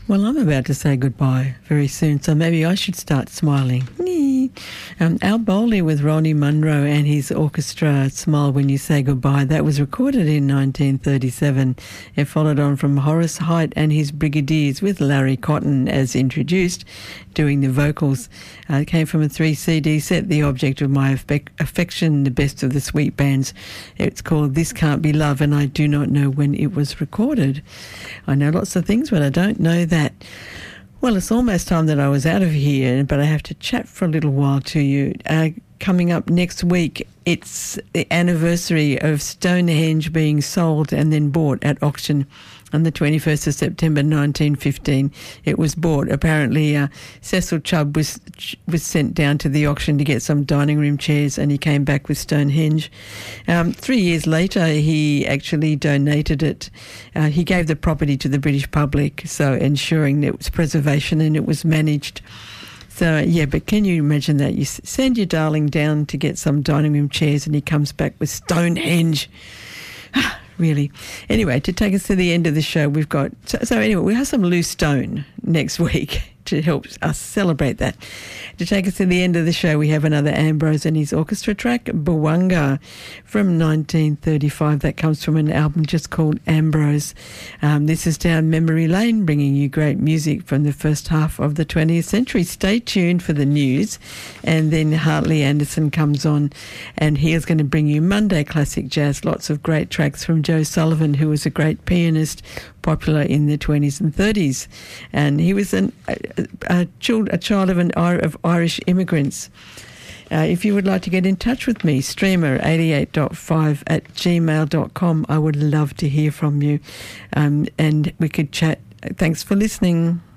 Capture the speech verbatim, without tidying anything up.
Well, I'm about to say goodbye very soon, so maybe I should start smiling. Um, Al Bowley with Ronnie Munro and his orchestra, Smile When You Say Goodbye. That was recorded in nineteen thirty-seven. It followed on from Horace Heidt and his Brigadiers with Larry Cotton as introduced, doing the vocals. Uh, it came from a three C D set, The Object of My Affec- Affection, the best of the sweet bands. It's called This Can't Be Love, and I do not know when it was recorded. I know lots of things, but I don't know that. Well, it's almost time that I was out of here, but I have to chat for a little while to you. Uh, coming up next week, it's the anniversary of Stonehenge being sold and then bought at auction. On the twenty-first of September nineteen fifteen, it was bought. Apparently, uh, Cecil Chubb was was sent down to the auction to get some dining room chairs, and he came back with Stonehenge. Um, three years later, he actually donated it. Uh, he gave the property to the British public, so ensuring that it was preservation and it was managed. So, yeah, but can you imagine that? You send your darling down to get some dining room chairs, and he comes back with Stonehenge. Really. Anyway, to take us to the end of the show, we've got... So, so anyway, we have some loose stone next week to help us celebrate that. To take us to the end of the show, we have another Ambrose and his orchestra track, Bwanga, from nineteen thirty-five. That comes from an album just called Ambrose. Um, this is down memory lane, bringing you great music from the first half of the twentieth century. Stay tuned for the news, and then Hartley Anderson comes on, and he is going to bring you Monday Classic Jazz, lots of great tracks from Joe Sullivan, who was a great pianist, popular in the twenties and thirties. And he was an, a, a, child, a child of, an, of Irish immigrants. Uh, if you would like to get in touch with me, streamer eighty-eight point five at gmail dot com. I would love to hear from you, um, and we could chat. Thanks for listening.